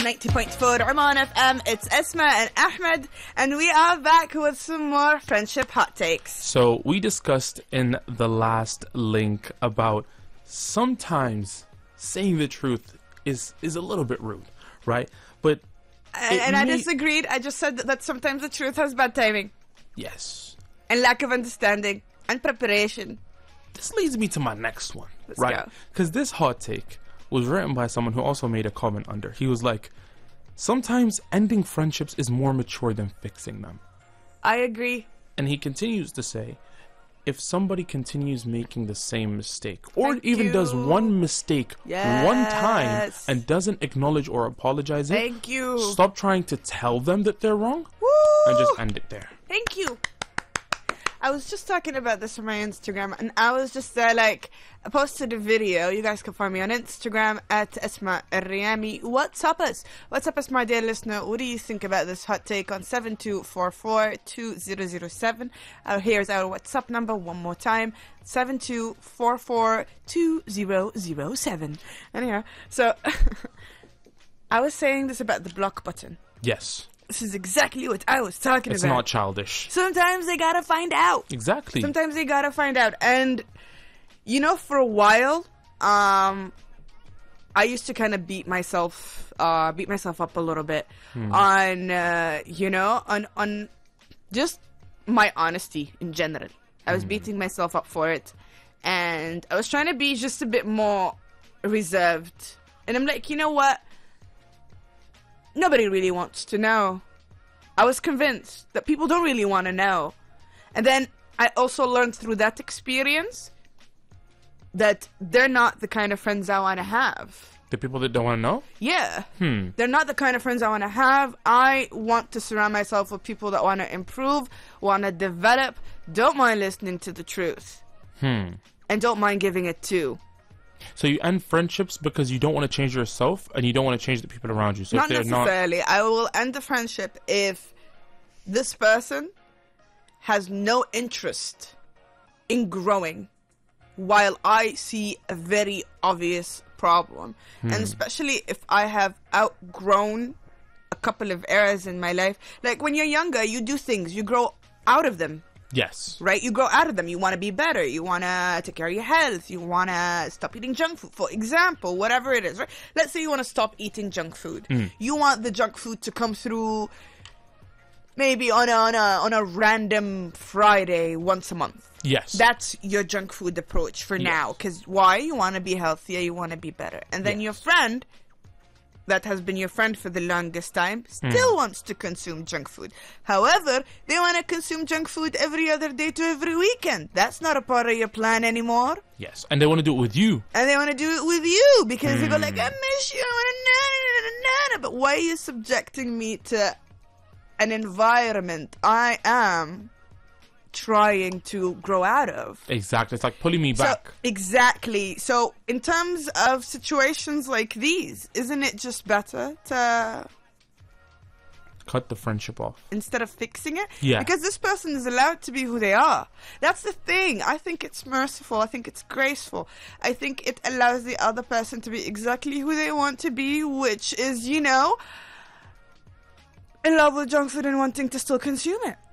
90.4 Oman FM. It's Esma and Ahmed, and we are back with some more friendship hot takes. So we discussed in the last link about sometimes saying the truth is a little bit rude, right? But I disagreed. I just said that sometimes the truth has bad timing. Yes. And lack of understanding and preparation. This leads me to my next one, Let's right? go. Because this hot take was written by someone who also made a comment under. He was like, sometimes ending friendships is more mature than fixing them. I agree. And he continues to say, if somebody continues making the same mistake, or even does one mistake one time and doesn't acknowledge or apologize Thank you. stop trying to tell them that they're wrong and just end it there. Thank you. I was just talking about this on my Instagram, and I was just I posted a video. You guys can find me on Instagram at Esma Riyami. What's up, us, my dear listener? What do you think about this hot take on 7244-2007? Here's our WhatsApp number one more time: 7244-2007. Anyhow, so I was saying this about the block button. Yes. This is exactly what I was talking It's about. not childish. Sometimes they gotta find out. Exactly. Sometimes they gotta find out. And, for a while, I used to kind of beat myself up a little bit on just my honesty in general. I was beating myself up for it. And I was trying to be just a bit more reserved. And I'm like, you know what? Nobody really wants to know. I was convinced that people don't really want to know. And then I also learned through that experience that they're not the kind of friends I want to have. The people that don't want to know? Yeah. They're not the kind of friends I want to have. I want to surround myself with people that want to improve, want to develop, don't mind listening to the truth. And don't mind giving it too. So you end friendships because you don't want to change yourself and you don't want to change the people around you. So Not if they're necessarily. I will end the friendship if this person has no interest in growing while I see a very obvious problem. And especially if I have outgrown a couple of eras in my life. Like when you're younger, you do things, you grow out of them. Yes. Right? You grow out of them. You want to be better. You want to take care of your health. You want to stop eating junk food, for example, whatever it is, right? Let's say you want to stop eating junk food. You want the junk food to come through maybe on a random Friday once a month. Yes. That's your junk food approach for now. Because why? You want to be healthier. You want to be better. And then your friend that has been your friend for the longest time still wants to consume junk food. However, they want to consume junk food every other day to every weekend. That's not a part of your plan anymore. Yes. And they want to do it with you. And they want to do it with you because they go like, I miss you. But why are you subjecting me to an environment I am trying to grow out of? Exactly. It's like pulling me back. Exactly. So in terms of situations like these, isn't it just better to cut the friendship off instead of fixing it? Yeah. Because this person is allowed to be who they are. That's the thing. I think it's merciful. I think it's graceful. I think it allows the other person to be exactly who they want to be, which is, in love with junk food and wanting to still consume it.